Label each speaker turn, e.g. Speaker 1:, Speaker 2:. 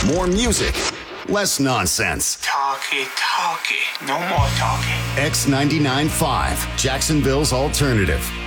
Speaker 1: More music, less nonsense.
Speaker 2: Talkie, no more talking.
Speaker 1: X99.5, Jacksonville's alternative.